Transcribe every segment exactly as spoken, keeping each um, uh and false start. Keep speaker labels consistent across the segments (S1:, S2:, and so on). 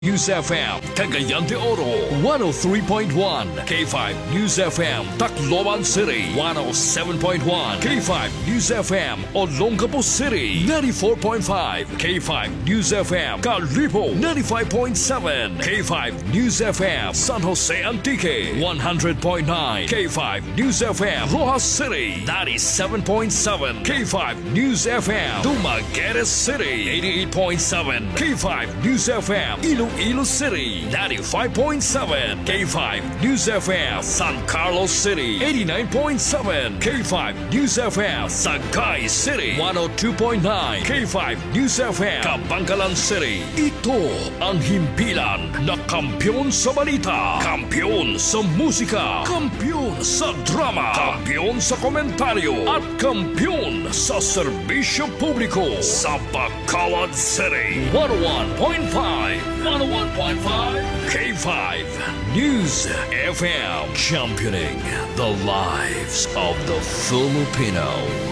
S1: News F M, Cagayan de Oro, one oh three point one. K five News F M, Tacloban City, one oh seven point one. K five News F M, Olongapo City, ninety-four point five. K five News F M, Calibo, ninety-five point seven. K five News F M, San Jose Antique, one hundred point nine. K five News F M, Rojas City, ninety-seven point seven. K five News F M, Dumaguete City, eighty-eight point seven. K five News F M, Iloilo City, ninety-five point seven. K five News F M, San Carlos City, eighty-nine point seven. K five News F M, Sagay City, one oh two point nine. K five News F M, Kabangkalan City. Ito ang himpilan na kampyon sa balita, kampyon sa musika, kampyon sa drama, kampyon sa komentaryo, at kampyon sa serbisyo publiko sa Bacolod City. one oh one point five. one oh one point five K five News F M, championing the lives of the Filipino.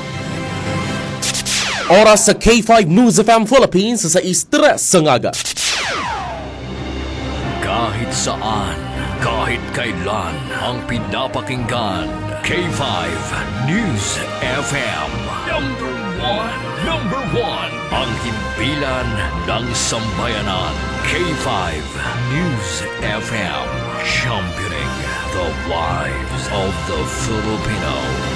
S2: Oras sa K five News F M Philippines sa istres sa ngaga.
S1: Kahit saan, kahit kailan, ang pinapakinggan, K five News F M. Number one, number one, ang himpilan ng sambayanan. K five News F M, championing the lives of the Filipino.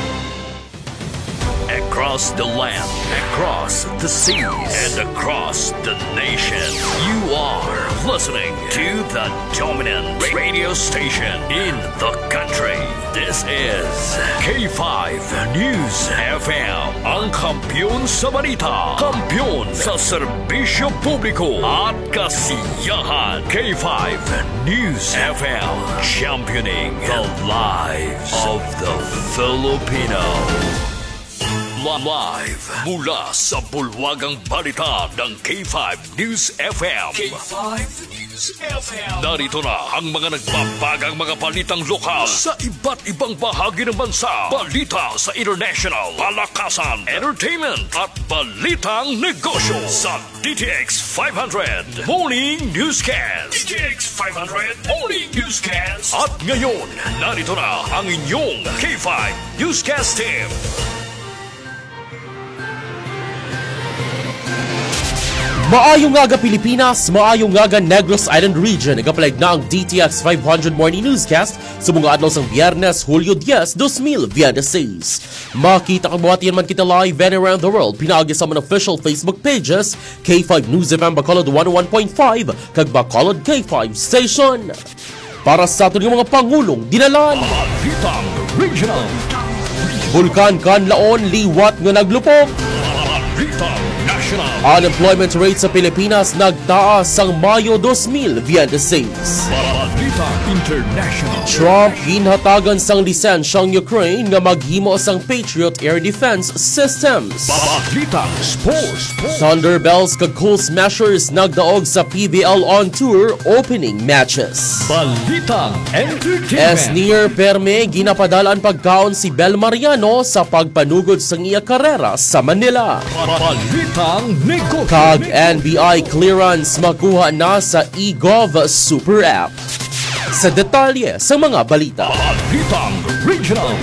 S1: Across the land, across the seas, and across the nation, you are listening to the dominant radio station in the country. This is K five News F M, ang kampyon sa balita, kampyon sa serbisyo publiko at kasiyahan. K five News F M, championing the lives of the Filipino. Live mula sa bulwagang balita ng K five News F M. K five News F M. Narito na ang mga nagbabagang mga balitang lokal sa iba't ibang bahagi ng bansa. Balita sa international, palakasan, entertainment at balitang negosyo sa D T X five hundred Morning Newscast. D T X five hundred Morning Newscast. At ngayon, narito na ang inyong K five Newscast team.
S2: Maayong ngaga Pilipinas, maayong ngaga Negros Island Region. Nagapalag na ang D T X five hundred Morning Newscast sa mga adlaw sang Biyernes, Hulyo tenth, two thousand twenty-six. Makita kang buhatian man kita live and around the world. Pinaagi sa mga official Facebook pages, K five News F M Bacolod one oh one point five, kag Bacolod K five Station. Para sa ato mga pangulong dinalan,
S1: Balitang Regional.
S2: Bulkan Kanlaon, liwat nga naglupok.
S1: Balitang National.
S2: Unemployment rate sa Pilipinas nagtaas sang Mayo two thousand twenty-six.
S1: Balitang International.
S2: Trump ginhatagan sang lisensyang Ukraine nga maghimo sang Patriot Air Defense Systems.
S1: Balitang Sports.
S2: Thunderbells kag Colts measures nagdaog sa P B L on Tour opening matches.
S1: Balitang Entertainment.
S2: As near perme ginapadalan pagkaon si Bel Mariano sa pagpanugod sang iya karera sa Manila.
S1: Balitang Negosyo.
S2: Kag N B I clearance makuha na sa eGov Super App. Sa detalye sa mga balita.
S1: Balitang Regional.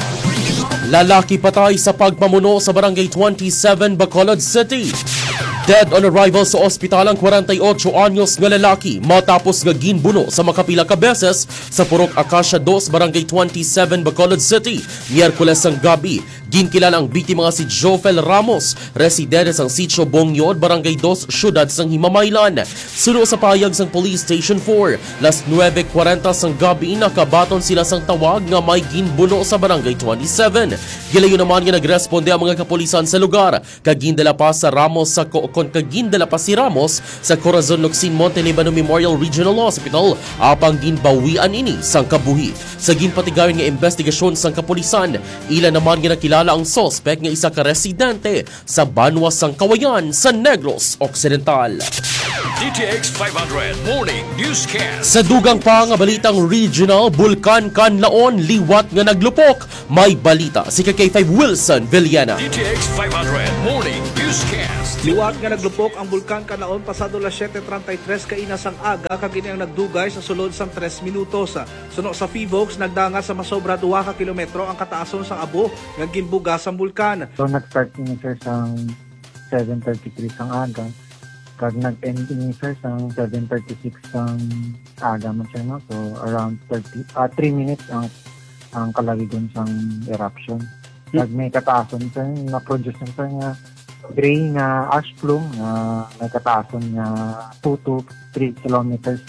S2: Lalaki patay sa pagpamuno sa Barangay twenty-seven, Bacolod City. Dead on arrival sa ospital ang forty-eight anyos nga lalaki matapos nga ginbuno sa makapila ka beses sa Purok Acacia two, Barangay twenty-seven, Bacolod City. Miyerkules ang gabi, ginkilala ang biktima nga si Jofel Ramos, residente sang Sitio Bongyod, Barangay two, Syudad sang Himamaylan. Suno sa payag sang Police Station four, las nine forty sang gabi nakabaton sila sang tawag nga may ginbuno sa Barangay twenty-seven. Gilayo naman nga nagresponde ang mga kapulisan sa lugar, kag gindala pa sa Ramos sa kon kagindala pa si Ramos sa Corazon Locsin Monte Libano Memorial Regional Hospital apang ginbawian ini sang kabuhi. Sa ginpatigayon nga investigasyon sang kapulisan, ila naman nga nakilala ang suspect nga isa ka residente sa Banwa sang Kawayan sa Negros Occidental.
S1: D T X five hundred Morning Newscast.
S2: Sa dugang pa nga balitang regional, Bulkan Kanlaon, liwat nga naglupok. May balita si K five Wilson Villena.
S1: D T X five hundred Morning Newscast.
S3: Liwat nga naglupok ang bulkan kanaon pasado las siyete treinta y tres kainas ang aga kagini ang nagdugay sa sulod sang tres minutos. Suno sa Fivox nagdanga sa masobra duha ka kilometro ang kataason sang abo nga ginbuga sang bulkan.
S4: So nag-start ni sir sang seven thirty-three sang aga. Kag nag-end ni sir sang seven thirty-six sang aga man siya, no? So around thirty, uh, three minutes ang ang kalawigon sang eruption. Kag may kataason sir na-produce ng sir nga gray nga ash plume nga may kataason nga two to three kilometers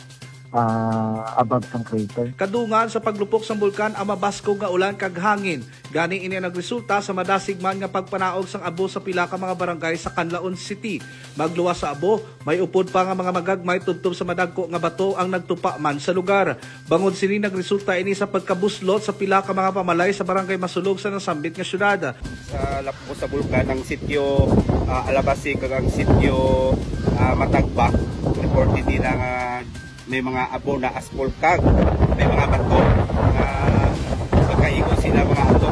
S4: uh, above sang crater.
S3: Kadungan sa paglupok sang bulkan ang mabasko nga ulan kag hangin. Gani ini nagresulta sa madasig man nga pagpanaog sang abo sa pila ka mga barangay sa Canlaon City. Magluwas sa abo, may upod pa nga mga magagmay tubtob sa madagko nga bato ang nagtupa man sa lugar. Bangod sini nagresulta ini sa pagkabuslot sa pila ka mga pamalay sa barangay Masulog sa nasambit nga syudad.
S5: Sa lapo sa bulkan ang sitio uh, Alabasi kag ang sitio uh, Matagba reported nila nga may mga abo na aspolkag, may mga bato na magkaigo sila mga ato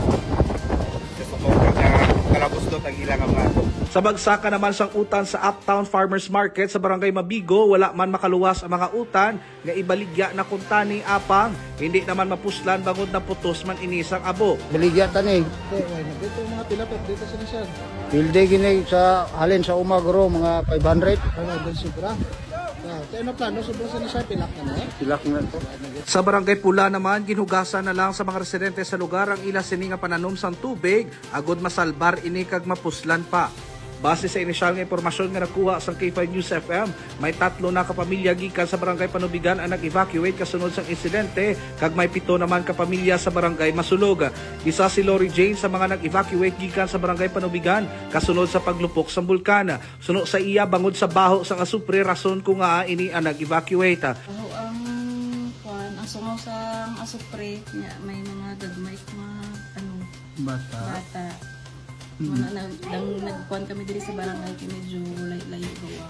S5: sa sumokag na kalabuslot ang ilang mga ato.
S3: Sa bagsakan naman sang utan sa Uptown Farmers Market sa Barangay Mabigo, wala man makaluwas ang mga utan nga ibaligya na kuntani apang hindi naman mapuslan bangod na putos man inisang abo.
S6: Baligya tani.
S7: Dito mga tilapit dito sa Nisyan.
S6: Pilde gini sa halin sa umagro mga five hundred.
S7: Ano din sobra. Kaya ano plano sobra sa Nisyan pilak na eh.
S6: Pilak na to.
S3: Sa Barangay Pula naman, ginugasan na lang sa mga residente sa lugar ang ila sini nga pananom sang tubig agod masalbar ini kag mapuslan pa. Base sa inisyal nga impormasyon nga nakuha sa K five News F M, may tatlo na kapamilya gikan sa Barangay Panubigan ang nag-evacuate kasunod sang insidente kag may pito naman kapamilya sa Barangay Masulog. Isa si Lori Jane sa mga nag-evacuate gikan sa Barangay Panubigan kasunod sa paglupok sa bulkan. Suno sa iya bangod sa baho sang asupre rason kung nga ini ang nag-evacuate.
S8: Baho ang kuan, ang sungaw sa asupre niya may mga gagmay mga ano
S7: Bata.
S8: bata. Mga nag nagkuan kami diri sa barangay kay medyo layo gawa.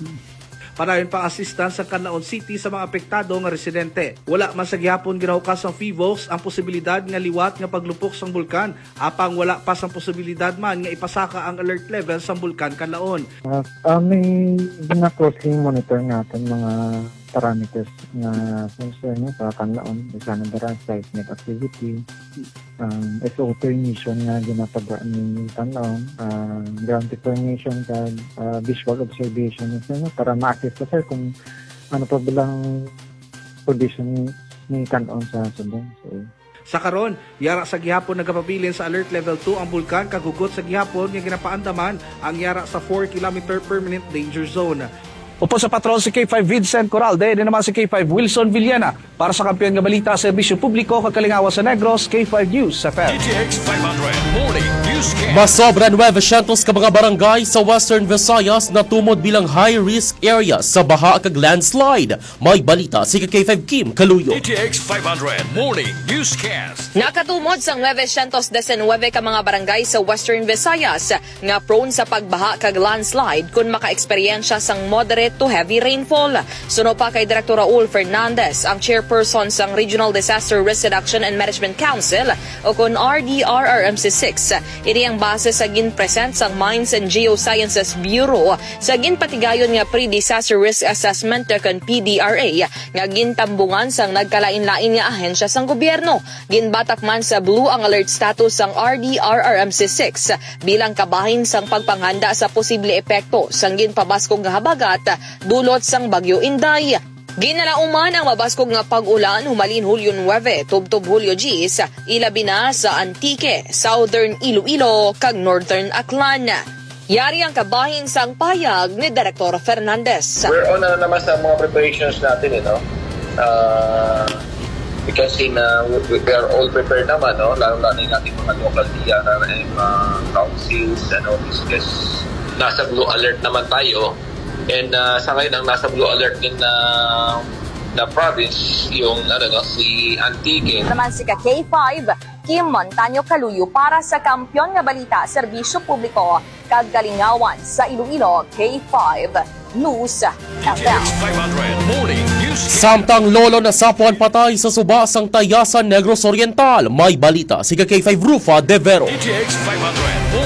S3: Panayon pang assistance sa Canlaon City sa mga apektado nga residente. Wala man sa gihapon ginaukas ang Fivox ang posibilidad nga liwat nga paglupok sang bulkan, apang wala pa sang posibilidad man nga ipasaka ang alert level sang bulkan Canlaon.
S4: Uh, uh, may gina-closely monitor natin mga parameters nga sensor niya sa Canlaon, sa Nandara, seismic activity, um, S O permission nga ginataga ni Canlaon, uh, ground deformation kag uh, visual observation niya para ma-assess sir kung ano pa bilang condition ni, ni Canlaon sa Subong. So,
S3: sa karon, yara sa gihapon nagapabilin sa alert level two ang bulkan kagugot sa gihapon nga ginapaandaman ang yara sa four kilometer permanent danger zone. Upo sa patrol si K five Vincent Coralde, din naman si K five Wilson Villena para sa kampiyon nga balita sa serbisyo publiko kagalingawa sa Negros, K five News F M.
S1: D T X five hundred Morning Newscast.
S2: Masobra nueve cientos ka mga barangay sa Western Visayas na tumod bilang high-risk area sa baha kag landslide. May balita si K five Kim Kaluyo.
S1: D T X five hundred Morning Newscast.
S9: Nakatumod sang nueve cientos nineteen ka mga barangay sa Western Visayas nga prone sa pagbaha kag landslide kung maka-eksperyensya sang moderate to heavy rainfall. Suno pa kay Direktor Raul Fernandez, ang chairperson sang Regional Disaster Risk Reduction and Management Council o kun R D R R M C six. Ini ang base sa ginpresent sang Mines and Geosciences Bureau sa ginpatigayon nga Pre-Disaster Risk Assessment kun P D R A nga gintambungan sang nagkalain-lain nga ahensya sang gobyerno. Ginbatak man sa blue ang alert status sang R D R R M C six bilang kabahin sang pagpanghanda sa posible epekto sang ginpabaskog nga habagat dulot sang Bagyo Inday. Ginalauman ang mabaskog nga pag-ulan humalin Hulyo nine tubtob Hulyo ten ilabi na sa Antique, Southern Iloilo kag Northern Aklan. Yari ang kabahin sang payag ni Direktor Fernandez.
S10: We're on na naman sa mga preparations natin, you know. Uh, we can see na we, we are all prepared naman, no? Lalo na yung ating mga local D R R and uh, councils and all this. Because nasa blue alert naman tayo. And uh, sa ngayon, ang nasa blue alert din na na province, yung ano, no, si Antique.
S9: Naman si K five, Kim Montaño Kaluyo para sa Kampiyon nga Balita, Serbisyo Publiko, kag Kalingawan sa Iloilo, K five News F M.
S1: five hundred Morning Newscast.
S2: Samtang lolo na sapuan patay sa subasang Tayasan, Negros Oriental. May balita si K five Rufa De Vero.
S1: D T X five hundred Morning Newscast.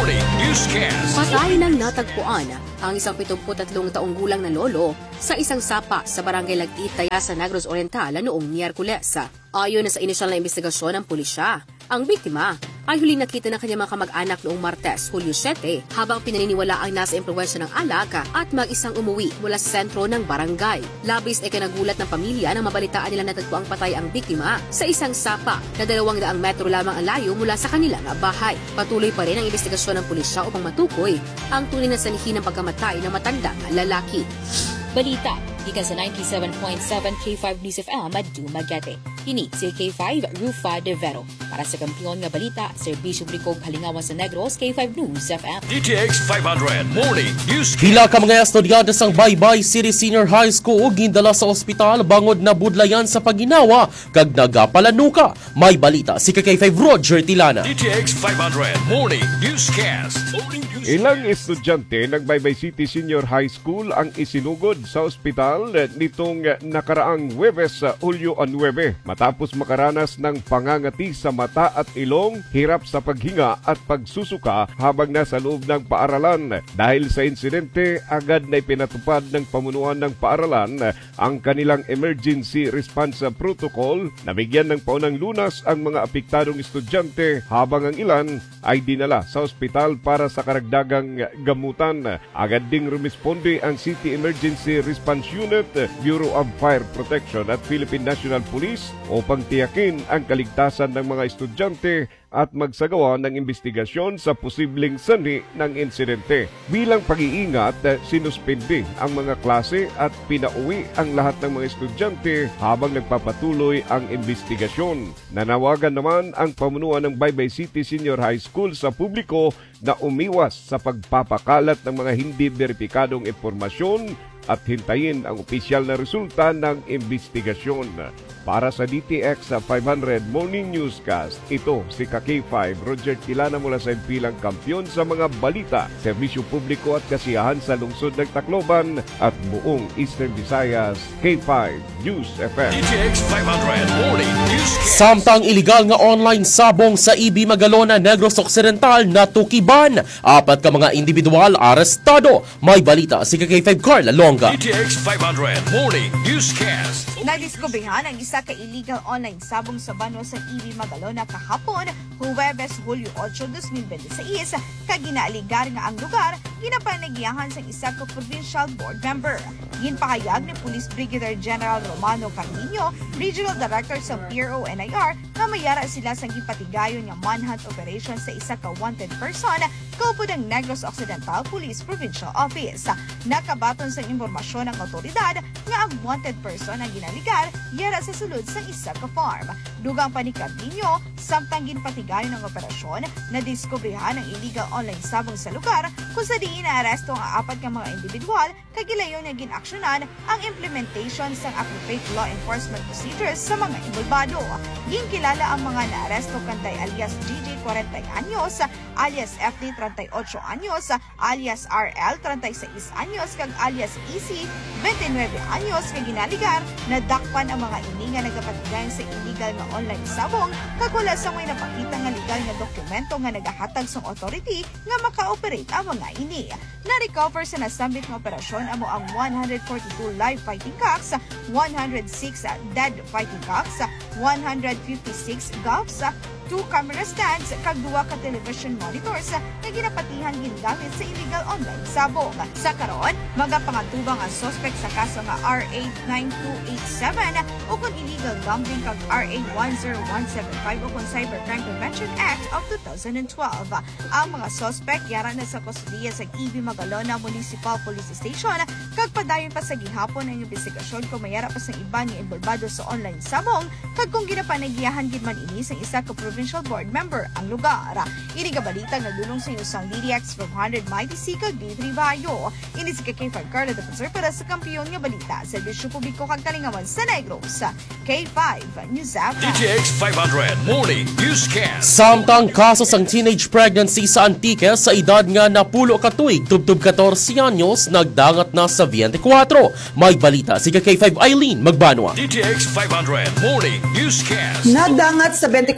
S1: Newscast.
S11: Patay nang natagpuan ang isang pitungputatlong taong gulang na lolo sa isang sapa sa barangay Lagitaya sa Negros Oriental noong Miyerkules. Ayon na sa inisyal na investigasyon ng pulisya, ang biktima ay huling nakita ng kanyang mga kamag-anak noong Martes, Hulyo siyete, habang pinaniniwalaang nasa impluwensya ng alak at mag-isang umuwi mula sa sentro ng barangay. Labis ay kinagulat ng pamilya nang mabalitaan nila natagpuang patay ang biktima sa isang sapa na dalawang daang metro lamang ang layo mula sa kanilang bahay. Patuloy pa rin ang investigasyon ng pulisya upang matukoy ang tunay na sanhi ng pagkamatay ng matandang lalaki.
S12: Balita, gikan sa ninety-seven point seven K five News F M at Dumaguete. Kini si K five Rufa De Vero. Para sa kampiyon nga balita, Serbisyo Publiko Halingawan sa Negros, K five News F M.
S1: D T X five hundred Morning News.
S2: Hila ka mga estudyante sang Baybay City Senior High School gindala sa ospital bangod na budlayan sa paginawa kag nagapalanuka. May balita si K five Roger Tilana.
S1: D T X five hundred Morning Newscast.
S13: Ilang estudyante ng Baybay City Senior High School ang isinugod sa ospital nitong nakaraang Huwebes, Hulyo nine, matapos makaranas ng pangangati sa mata at ilong, hirap sa paghinga at pagsusuka habang nasa loob ng paaralan. Dahil sa insidente, agad na ipinatupad ng pamunuan ng paaralan ang kanilang emergency response protocol. Nabigyan ng paunang lunas ang mga apektadong estudyante habang ang ilan ay dinala sa ospital para sa karagdagang gamutan. Agad ding rumisponde ang City Emergency Response Unit, Bureau of Fire Protection at Philippine National Police upang tiyakin ang kaligtasan ng mga estudyante at magsagawa ng investigasyon sa posibleng sanhi ng insidente. Bilang pag-iingat, sinuspende ang mga klase at pinauwi ang lahat ng mga estudyante habang nagpapatuloy ang investigasyon. Nanawagan naman ang pamunuan ng Baybay City Senior High School sa publiko na umiwas sa pagpapakalat ng mga hindi beripikadong impormasyon at hintayin ang opisyal na resulta ng investigasyon. Para sa D T X five hundred Morning Newscast, ito si K five Roger Tilana mula sa impilang kampiyon sa mga balita, serbisyo publiko at kasiyahan sa lungsod ng Tacloban at buong Eastern Visayas. K five News F M.
S1: D T X five hundred Morning Newscast.
S2: Samtang iligal nga online sabong sa I B Magalona, Negros Occidental natukiban. Apat ka mga individual arestado. May balita si K five Carla Longa.
S1: D T X five hundred Morning Newscast.
S14: Nadiskubrihan ang isa ka illegal online sabong sa banwa sa I B Magalona kahapon, Huwebes, Hulyo eight, twenty twenty-six, kag ginaaligar nga ang lugar ginapanagiyahan sa isa ka provincial board member. Ginpahayag ni Police Brigadier General Romano Carlino, Regional Director sa P R O N I R, na mayara sila sa gipatigayon nga manhunt operation sa isa ka wanted person kaupod ng Negros Occidental Police Provincial Office. Nakabaton sa impormasyon ng otoridad nga ang wanted person ang ginaligar yara sa sulod sa isa ka farm. Dugang pa ni Carlino, samtang ginpatigayon ng operasyon na diskubrihan ang illegal online sabong sa lugar kung sa diin na aresto ang apat ka mga individual kagilayon na ginaksyonan ang implementation sa appropriate law enforcement procedures sa mga involvado. Ginkilala ang mga naaresto kanday alias G J forty anyos, alias F D thirty-eight anyos, alias R L thirty-six anyos, kag alias E C twenty-nine anyos kag ginaligar na dakpan ang mga ini nga nagapatigayon sa illegal nga online sabong kag wala sa may napakita nga legal nga dokumento nga nagahatag sa authority nga maka-operate ang mga ini. Na-recover sa nasambit nga operasyon amo ang one hundred forty-two live fighting cocks, one hundred six dead fighting cocks, one hundred fifty-six guffs, two camera stands, kag duwa ka television monitors na ginapatihan gingamit sa illegal online sabong. Sa karon, magapangantubang ang suspect sa kaso nga R A nine two eight seven o kung illegal gambling kag R A one zero one seven five o kung Cybercrime Prevention Act of two thousand twelve. Ang mga suspect yara na sa kustudiya sa I B Magalona Municipal Police Station kag padayon pa sa gihapon ang investigasyon kung mayara pa sa iba nga involvado sa online sabong kag kung ginapanagiyahan gid man ini sa isa ka provincial board member ang lugar. Ini ka balita nga dulong sa isang D D X five hundred Mighty Sika D three Bayo. Ini si K five Carla de Conser para sa kampiyon nga balita sa Serbisyo Publiko kag Kalingawan sa Negros. K five News F M.
S1: D T X five hundred Morning Newscast.
S2: Samtang kaso sang teenage pregnancy sa Antique sa edad nga napulo ka tuig tubtub fourteen anyos nagdangat na sa twenty-four. May balita si K five Eileen Magbanwa.
S1: D T X five hundred Morning Newscast.
S15: Nagdangat sa twenty-four ang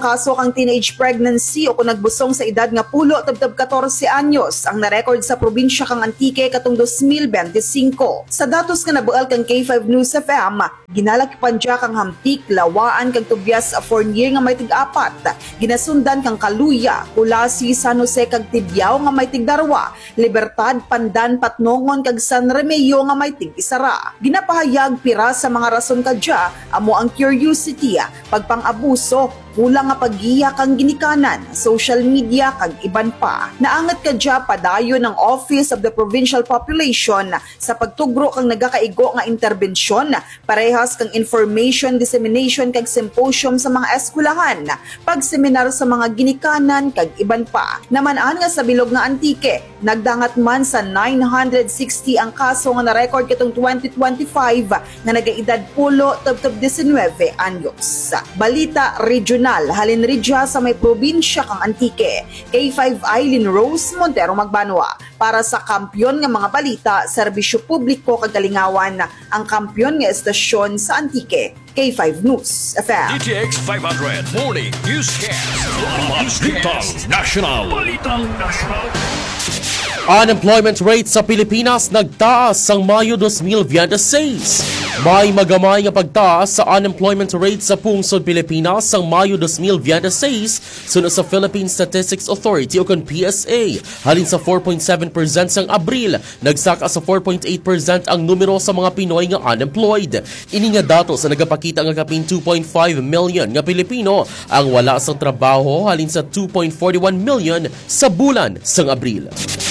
S15: kaso kang teenage pregnancy o kung nagbusong sa edad nga pulo tabtab fourteen anyos ang narecord sa probinsya kang Antique katong twenty twenty-five. Sa datos nga nabual kang K five News F M, ginalakipan dya kang Hamtik, Lawaan kang Tubyas Fournier nga may tig-apat, ginasundan kang Kaluya, Kulasi, San Jose kag Tibyao nga may tig-darwa, Libertad, Pandan, Patnongon kag San Remeo nga may tig-isara. Ginapahayag pira sa mga rason kadya amo ang curiosity, pagpang-abuso, kulang nga paggiya kang ginikanan, social media kag iban pa. Naangat kadya padayon ng Office of the Provincial Population sa pagtugro kang nagakaigo nga interbensyon, parehas kang information dissemination kag symposium sa mga eskwelahan, pagseminar sa mga ginikanan kag iban pa. Naman-an nga sa bilog nga Antique, nagdangat man sa nine hundred sixty ang kaso nga na-record katong twenty twenty-five nga nagaedad pulo tabtab nineteen anyos. Balita Regional halin ridya sa may probinsya kang Antique. K five Eileen Rose Montero Magbanwa. Para sa kampyon nga mga balita, serbisyo publiko kag kalingawan, ang kampyon nga estasyon sa Antique. K five News F M.
S1: D T X five hundred Morning Newscast. Balitang National. Balitang National.
S2: Unemployment rate sa Pilipinas nagtaas sang Mayo twenty twenty-six. May magamay nga pagtaas sa unemployment rate sa pungsod Pilipinas sang Mayo twenty twenty-six sunod sa Philippine Statistics Authority o kon P S A. Halin sa four point seven percent sang Abril, nagsaka sa four point eight percent ang numero sa mga Pinoy nga unemployed. Ini nga datos sa nagapakita nga kapin two point five million nga Pilipino ang wala sang trabaho halin sa two point four one million sa bulan sang Abril.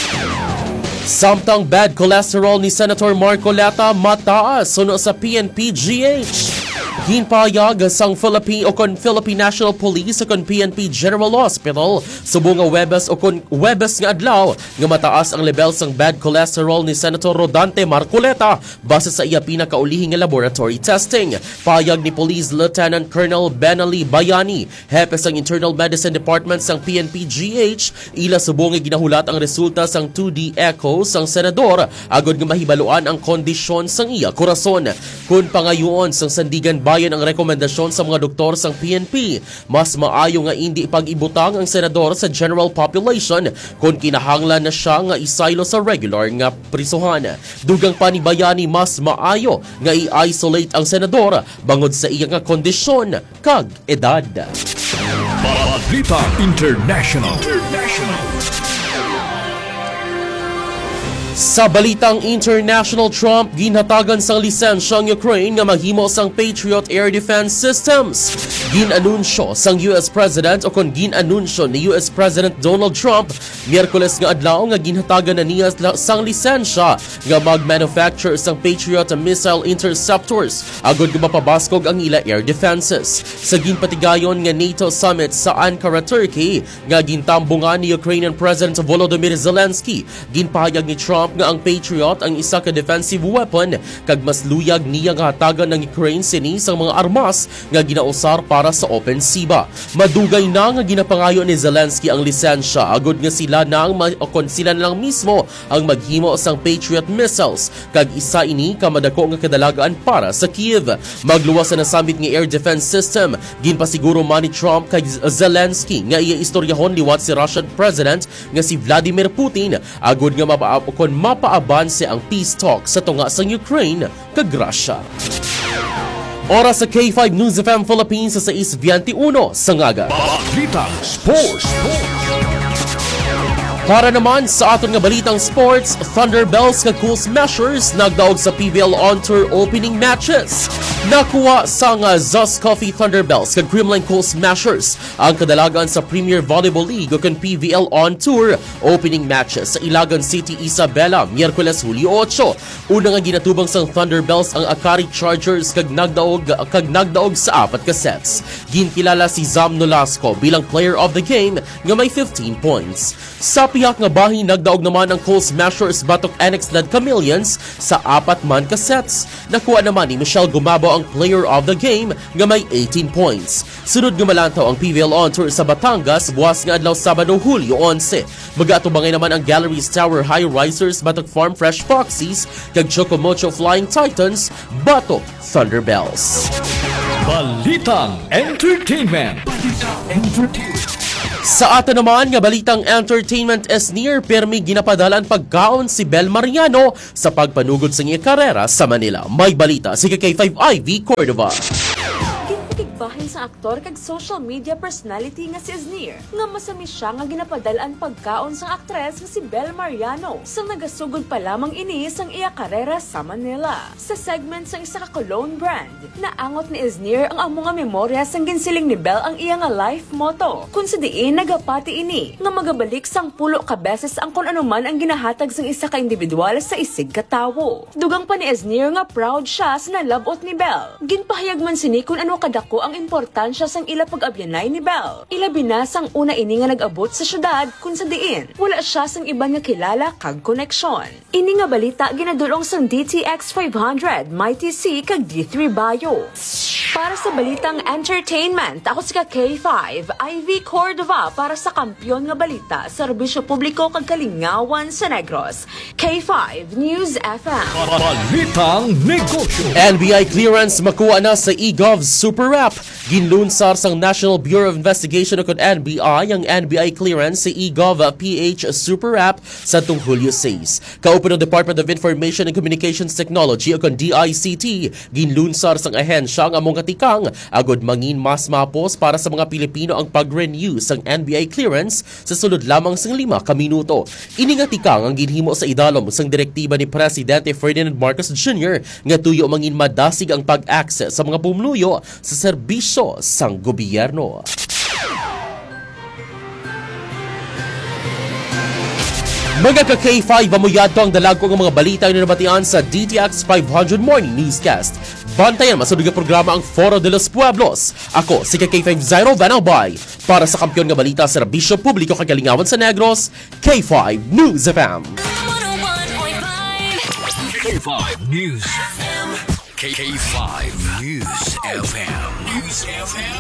S2: Samtang bad cholesterol ni Senator Marcoleta mataas suno sa P N P G H. Ginpahayag sang Philippine o kon Philippine National Police o kon P N P General Hospital subong nga Webes o kon Webes nga adlaw nga mataas ang level sang bad cholesterol ni Senator Rodante Marcoleta base sa iya pinakaulihing nga laboratory testing. Pahayag ni Police Lieutenant Colonel Benali Bayani, hepe sang Internal Medicine Department sang P N P G H, ila subong nga ginahulat ang resulta sang two D echo sang senador agod nga mahibaluan ang kondisyon sang iya korason. Kun pangayoon sang Sandigan Bayan ang rekomendasyon sa mga doktor sang P N P, mas maayo nga hindi pag-ibutang ang senador sa general population kung kinahanglan na siya nga isaylo sa regular nga prisuhan. Dugang pa ni Bayani, mas maayo nga i-isolate ang senador bangod sa iya nga kondisyon kag edad.
S1: Balita International. International.
S2: Sa balitang international, Trump ginhatagan sang lisensya ang Ukraine nga maghimo sang Patriot Air Defense Systems. Ginanunsyo sang U S President o kon ginanunsyo ni U S President Donald Trump Miyerkules nga adlaw nga ginhatagan na niya sang lisensya nga mag-manufacture sang Patriot missile interceptors agod nga mapabaskog ang ila air defenses. Sa ginpatigayon nga NATO summit sa Ankara, Turkey nga gintambungan ni Ukrainian President Volodymyr Zelensky, ginpahayag ni Trump nga ang Patriot ang isa ka defensive weapon kag mas luyag niya nga hatagan ng Ukraine sini sang mga armas nga ginausar para sa opensiba. Madugay na nga ginapangayo ni Zelensky ang lisensya agod nga sila na ang o kon sila na lang mismo ang maghimo sang Patriot missiles kag isa ini ka madako nga kadalagaan para sa Kiev. Magluwas na summit nga air defense system, ginpasiguro man ni Trump kay Zelensky nga iya istoryahon liwat si Russian President nga si Vladimir Putin agod nga mapa kon mapaabanse ang peace talk sa tunga sang Ukraine kag Russia. Oras sa K five News F M Philippines sa six twenty-one sa ngaga.
S1: Balitang Sports.
S2: Para naman sa aton nga balitang sports, Thunderbells kag Cool Smashers nagdaog sa P V L On Tour opening matches. Nakuha sa nga Zos Coffee Thunderbells kag Creamline Cool Smashers ang kadalagan sa Premier Volleyball League o kan P V L On Tour opening matches sa Ilagan City, Isabela, Miyerkules, Hulyo eight. Una nga ginatubang sang Thunderbells ang Akari Chargers kag nagdaog kag nagdaog sa apat ka sets. Ginkilala si Zam Nolasco bilang player of the game nga may fifteen points. Sa piyak nga bahin, nagdaog naman ang Cool Smashers batok Annex-led Chameleons sa apat man ka sets. Nakuha naman ni Michelle Gumabo ang player of the game nga may eighteen points. Sunod nga malantaw ang P V L On Tour sa Batangas buwas nga adlaw Sabado, Hulyo eleven. Mag-atubangay naman ang Galleries Tower High Risers batok Farm Fresh Foxies kag Chocomocho Flying Titans batok Thunderbells.
S1: Balitang Entertainment.
S2: Sa ato naman nga balitang entertainment is near permi ginapadalan pagkaon si Bel Mariano sa pagpanugod sa iyang karera sa Manila. May balita si K five Ivy Cordova.
S16: Bahin sa aktor kag social media personality nga si Esnir nga masami siya nga ginapadalaan pagkaon sa aktres nga si Bel Mariano sa nagasugod pa lamang ini sang iya karera sa Manila. Sa segment sa isa ka cologne brand, naangot ni Esnir ang amo nga memorya sang ginsiling ni Bel ang iya nga life motto. Kung sa diin nagapati ini nga magabalik sang pulo ka beses ang kun anuman ang ginahatag sang isa ka individual sa isig ka tawo. Dugang pa ni Esnir nga proud siya sa nalabot ni Bel. Ginpahayag man sini kun ano kadako ang importansya sang ila pag-abyanay ni Bel. Ilabi na sang una ini nga nag-abot sa syudad kun sa diin wala siya sang iban nga kilala kag koneksyon. Ini nga balita ginadulong sang D T X five hundred, Mighty C kag D three Bio. Para sa balitang entertainment, ako si K five Ivy Cordova para sa kampyon nga balita, serbisyo publiko kag kalingawan sa Negros. K five News F M.
S1: Balitang negosyo.
S2: N B I clearance makuha na sa eGov Super App. Ginlunsar sang National Bureau of Investigation o N B I ang N B I clearance sa eGov P H Super App sa tung Hulyo six. Kaupan ng Department of Information and Communications Technology o D I C T, ginlunsar sang ahensya ang among katikang agod mangin mas mapos para sa mga Pilipino ang pag-renew sang N B I clearance sa sulod lamang sang lima ka minuto. Ini nga tikang ang ginhimo sa idalom sang direktiba ni Presidente Ferdinand Marcos Junior nga tuyo mangin madasig ang pag-access sa mga pumuluyo sa serbisyo sang gobyerno. Mga ka-K five, amuyado ang dalagko ng mga balita na nabatian sa D T X five hundred Morning Newscast. Bantayan masunod nga programa ang Foro de los Pueblos. Ako si K five Zairo Vanalbay para sa kampyon nga balita sa serbisyo publiko kag kalingawan sa Negros, K five News F M.
S1: K five News F M. K five News F M. News F M.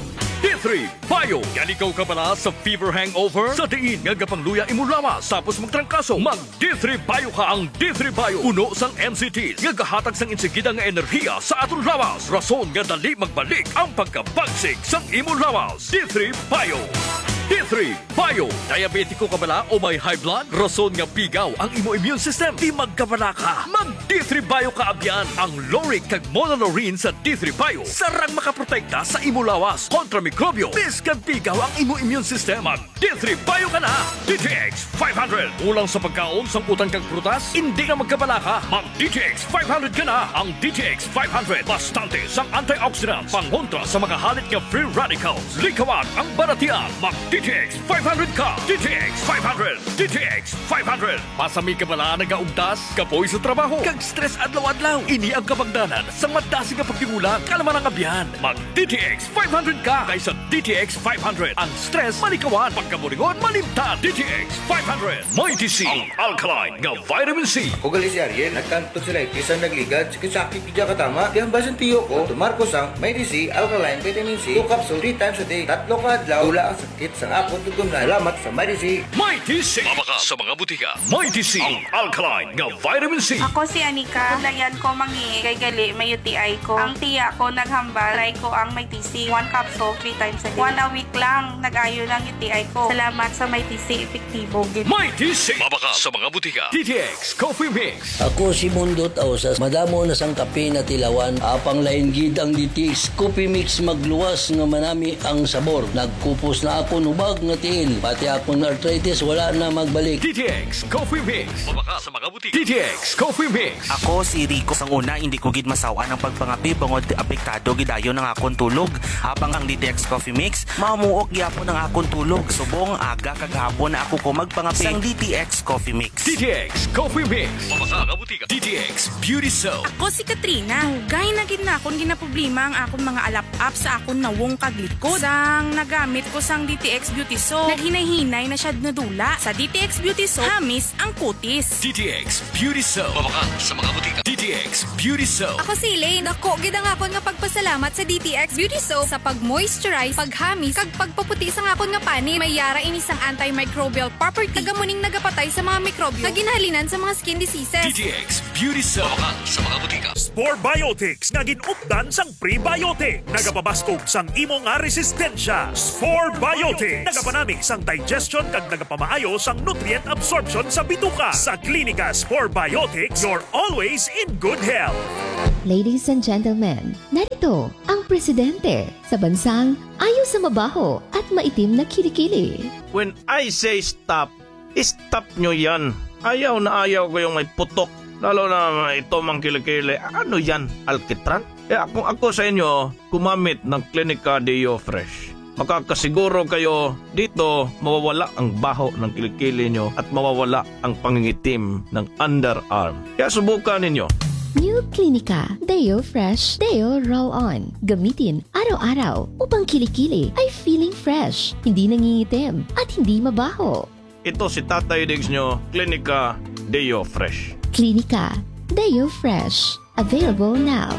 S1: D three Bio. Yan ikaw ka pala sa fever hangover? Sa diin nga gapangluya imulawas tapos magtrangkaso. Mag D three Bio ka ang D three Bio. Uno sang N C Ts nga gahatag sang insigida nga enerhiya sa aton lawas. Rason nga dali magbalik ang pagkabagsik sang imulawas. D three Bio. D three Bio. Diabetiko ka bala o may high blood? Rason nga pigaw ang imo immune system. Di magkabala ka. Mag D three Bio ka abyan. Ang Loric kag Monolorine sa D three Bio. Sarang makaprotekta sa imo lawas kontra mikrobyo. Biskag pigaw ang imo immune system. Mag D three Bio ka na. D T X five hundred. Ulang sa pagkaon sang utang kag prutas? Hindi na magkabala ka. Mag D T X five hundred ka na. Ang D T X five hundred. Bastante sang antioxidants. Pangontra sa mga halit nga free radicals. Likawan ang baratian. Mag D T X five hundred ka. D T X five hundred. D T X five hundred. Pasami ka bala nagaugdas, kapoy sa trabaho, kag stress adlaw-adlaw. Ini ang kabangdanan sa madasi nga pagtigulang kalaman ang abyan. Mag D T X five hundred ka kaysa D T X five hundred. Ang stress malikawan, pagkaburingon malimtan. D T X five hundred. Mighty C, ang alkaline nga vitamin C.
S17: Ako gali si Ariel, nagkanto sila ikisan nagligad, sikisakit kidya katama. Di ang basan tiyo ko, tumarkos ang Mighty C, alkaline vitamin C, two capsule, three times a day, tatlo ka adlaw, tula ang sakit sa akot tutunan. Salamat sa Mighty C.
S1: Mighty C. Mabaka sa mga butika. Mighty C, ang alkaline nga vitamin C.
S18: Ako si Anika, layan ko mangi, kay gali may U T I ko. Ang tiya ko naghambal, try ko ang Mighty C, one capsule, three times a day. One a week lang, nag-ayo ng U T I ko. Salamat sa Mighty C, epektibo.
S1: Mighty C. Mabaka sa mga butika. D T X Coffee Mix.
S19: Ako si Mundot Ausas, madamo na sang kape na tilawan. Apang lain gid ang D T X Coffee Mix magluwas nga manami ang sabor. Nagkupos na ako nubag nga tiil. Pati akong arthritis wala na magbalik.
S1: D T X Coffee Mix. Mabaka sa mga butika. D T X Coffee Mix.
S20: Ako si Rico. Sang una, hindi ko gid masawa ng pagpangapi bangod apektado gidayon ng akong tulog. Habang ang D T X Coffee Mix, mamuok gyapon ng akong tulog. Subong aga kagahapon na ako ko magpangapi sang D T X Coffee Mix.
S1: D T X Coffee Mix. Mabaka nga butika. D T X Beauty Soap.
S18: Ako si Katrina. Gay na gid na akong ginaproblema ang akong mga alap-up sa akong nawong kaglikod. Sang nagamit ko sang D T X Beauty Soap, naghinay-hinay na siya nadula. Sa D T X Beauty Soap, hamis ang kutis.
S1: D T X Beauty Soap. Mabaka sa mga butika. D T X Beauty Soap.
S21: Ako si Elaine. Ako, gid ang akon nga pagpasalamat sa D T X Beauty Soap sa pag-moisturize, paghamis, kag pagpaputi sa akon nga pani. May yara ini sang antimicrobial property. Tagamuning nagapatay sa mga mikrobyo na ginahalinan sa mga skin diseases.
S1: D T X Beauty Soap. Mabaka sa mga butika.
S22: Spore Biotics nga
S5: updan sang prebiotic. Nagapabaskog sang imo nga resistensya. Spore Biotics. Nagapanami sang digestion kag nagapamaayo sang nutrient absorption sa bituka. Sa Klinika Spore Biotics, you're always in good health.
S22: Ladies and gentlemen, narito ang presidente sa bansang ayaw sa mabaho at maitim na kilikili.
S23: When I say stop, stop nyo yan. Ayaw na ayaw ko yung may putok. Lalo na ito mang kilikili. Ano yan? Alkitran? Eh kung ako sa inyo, gumamit ng Klinika Deo Fresh. Makakasiguro kayo dito mawawala ang baho ng kilikili nyo at mawawala ang pangingitim ng underarm. Kaya subukan ninyo.
S22: New Klinika Deo Fresh Deo Roll-On. Gamitin araw-araw upang kilikili ay feeling fresh, hindi nangingitim at hindi mabaho.
S23: Ito si Tatay Diggs nyo, Klinika Deo Fresh.
S22: Klinika Deo Fresh. Available now.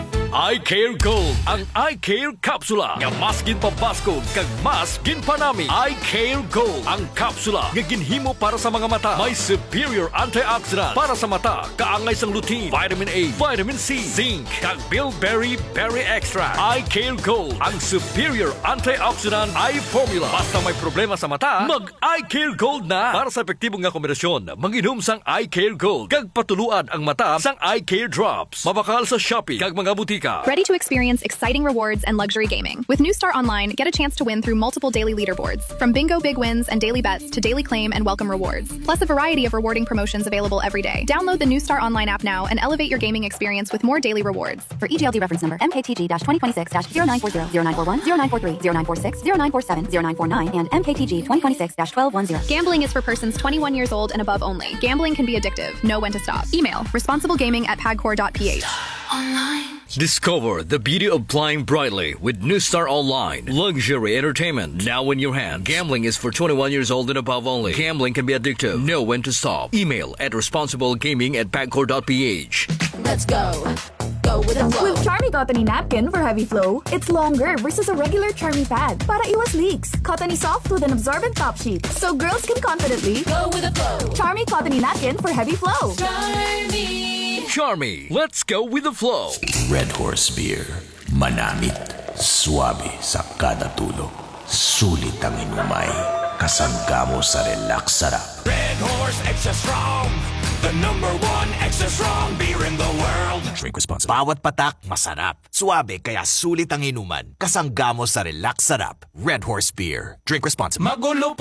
S1: iCare Gold, ang iCare Kapsula nga mas ginpabaskog kag mas ginpanami. iCare Gold, ang kapsula nga ginhimo para sa mga mata. May superior antioxidant para sa mata, kaangay sang lutein, vitamin A, vitamin C, zinc, kag bilberry berry extract. iCare Gold, ang superior antioxidant eye formula. Basta may problema sa mata, mag iCare Gold na. Para sa epektibong nga kombinasyon, manginom sang iCare Gold kag patuluan ang mata sang iCare Drops. Mabakal sa Shopee kag mga butika.
S24: Ready to experience exciting rewards and luxury gaming. With New Star Online, get a chance to win through multiple daily leaderboards. From bingo big wins and daily bets to daily claim and welcome rewards. Plus a variety of rewarding promotions available every day. Download the New Star Online app now and elevate your gaming experience with more daily rewards.
S25: For E G L D reference number M K T G twenty twenty-six zero nine four zero, zero nine four one, zero nine four three, zero nine four six, zero nine four seven, zero nine four nine, and M K T G twenty twenty-six twelve ten.
S24: Gambling is for persons twenty-one years old and above only. Gambling can be addictive. Know when to stop. Email responsiblegaming at pagcor dot p h.
S1: Online. Discover the beauty of flying brightly with New Star Online. Luxury entertainment now in your hand. Gambling is for twenty-one years old and above only. Gambling can be addictive. Know when to stop. Email at responsiblegaming at pagcor dot p h.
S21: Let's go. Go with the flow.
S26: With Charmy Cottony Napkin for heavy flow, it's longer versus a regular Charmy pad para iwas leaks. Cottony soft with an absorbent top sheet, so girls can confidently
S21: go with the flow.
S26: Charmy Cottony Napkin for heavy flow.
S21: Charmy.
S1: Charmy, let's go with the flow.
S27: Red Horse Beer. Manamit. Suabe sa kada tulog. Sulit ang inumay. Kasangga mo sa relax sarap.
S28: Red Horse Extra Strong. The number one extra strong beer in the world.
S27: Drink responsibly.
S29: Bawat patak, masarap. Suabe, kaya sulit ang inuman. Kasangga mo sa relax sarap. Red Horse Beer. Drink responsibly.
S28: Magulo